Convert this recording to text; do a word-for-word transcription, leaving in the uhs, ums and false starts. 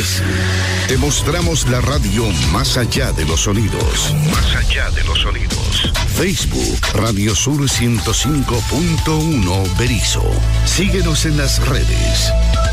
es. Te mostramos la radio más allá de los sonidos. Más allá de los sonidos. Facebook, Radio Sur ciento cinco punto uno Berisso. Síguenos en las redes.